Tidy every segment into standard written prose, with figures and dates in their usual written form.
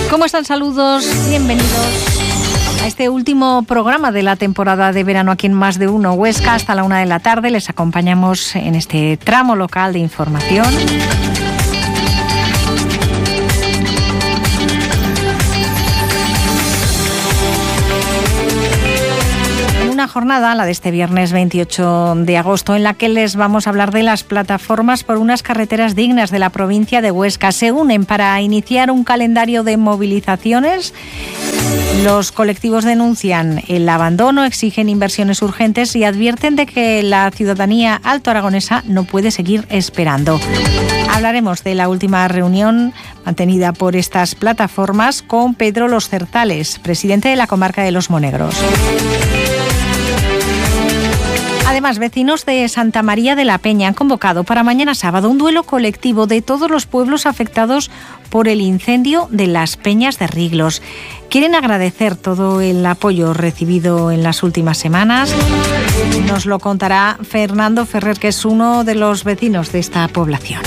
¿Cómo están? Saludos, bienvenidos a este último programa de la temporada de verano aquí en Más de Uno Huesca. Hasta la 1 de la tarde les acompañamos en este tramo local de información. Una jornada, la de este viernes 28 de agosto, en la que les vamos a hablar de las plataformas por unas carreteras dignas de la provincia de Huesca. Se unen para iniciar un calendario de movilizaciones. Los colectivos denuncian el abandono, exigen inversiones urgentes y advierten de que la ciudadanía altoaragonesa no puede seguir esperando. Hablaremos de la última reunión mantenida por estas plataformas con Pedro Los Certales, presidente de la comarca de Los Monegros. Además, vecinos de Santa María de la Peña han convocado para mañana sábado un duelo colectivo de todos los pueblos afectados por el incendio de las Peñas de Riglos. Quieren agradecer todo el apoyo recibido en las últimas semanas. Nos lo contará Fernando Ferrer, que es uno de los vecinos de esta población.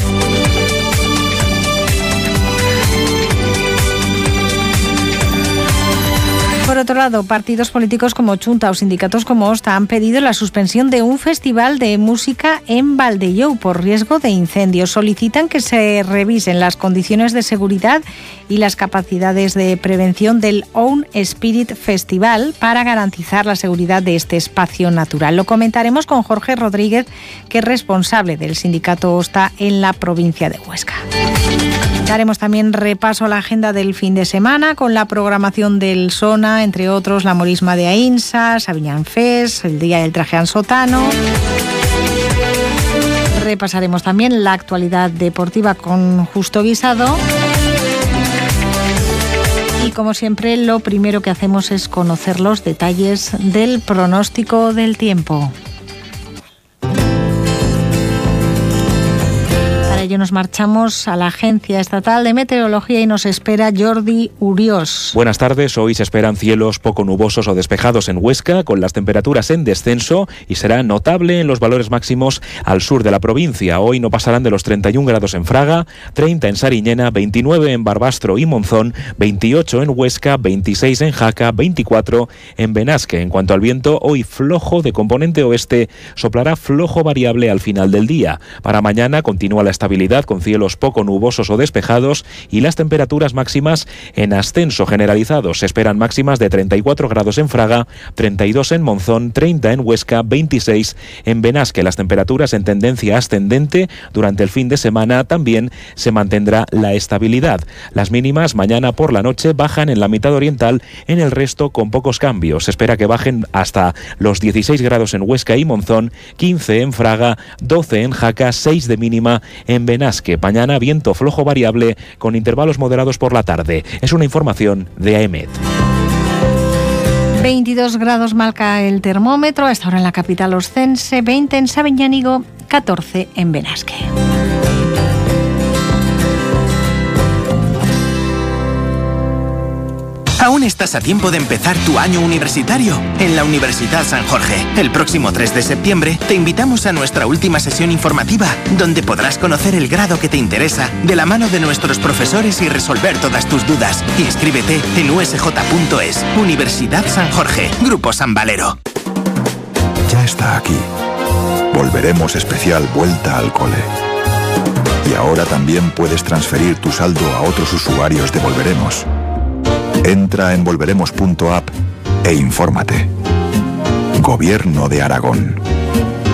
Por otro lado, partidos políticos como Chunta o sindicatos como OSTA han pedido la suspensión de un festival de música en Valdeillou por riesgo de incendio. Solicitan que se revisen las condiciones de seguridad y las capacidades de prevención del Own Spirit Festival para garantizar la seguridad de este espacio natural. Lo comentaremos con Jorge Rodríguez, que es responsable del sindicato OSTA en la provincia de Huesca. Daremos también repaso a la agenda del fin de semana con la programación del SONA, entre otros la Morisma de Ainsa, Sabiñán Fest, el Día del Traje Ansotano. Repasaremos también la actualidad deportiva con Justo Guisado. Y como siempre, lo primero que hacemos es conocer los detalles del pronóstico del tiempo. Para ello nos marchamos a la Agencia Estatal de Meteorología y nos espera Jordi Uriós. Buenas tardes, hoy se esperan cielos poco nubosos o despejados en Huesca, con las temperaturas en descenso y será notable en los valores máximos al sur de la provincia. Hoy no pasarán de los 31 grados en Fraga, 30 en Sariñena, 29 en Barbastro y Monzón, 28 en Huesca, 26 en Jaca, 24 en Benasque. En cuanto al viento, hoy flojo de componente oeste, soplará flojo variable al final del día. Para mañana continúa la estabilidad con cielos poco nubosos o despejados y las temperaturas máximas en ascenso generalizado. Se esperan máximas de 34 grados en Fraga, 32 en Monzón, 30 en Huesca, 26 en Benasque. Las temperaturas en tendencia ascendente durante el fin de semana. También se mantendrá la estabilidad. Las mínimas mañana por la noche bajan en la mitad oriental, en el resto con pocos cambios. Se espera que bajen hasta los 16 grados en Huesca y Monzón, 15 en Fraga, 12 en Jaca, 6 de mínima en Benasque. Mañana viento flojo variable con intervalos moderados por la tarde. Es una información de AEMET. 22 grados marca el termómetro, a esta hora en la capital oscense, 20 en Sabiñánigo, 14 en Benasque. Aún estás a tiempo de empezar tu año universitario en la Universidad San Jorge. El próximo 3 de septiembre te invitamos a nuestra última sesión informativa, donde podrás conocer el grado que te interesa de la mano de nuestros profesores y resolver todas tus dudas. Inscríbete en usj.es. Universidad San Jorge, Grupo San Valero. Ya está aquí. Volveremos especial Vuelta al Cole. Y ahora también puedes transferir tu saldo a otros usuarios de Volveremos. Entra en volveremos.app e infórmate. Gobierno de Aragón.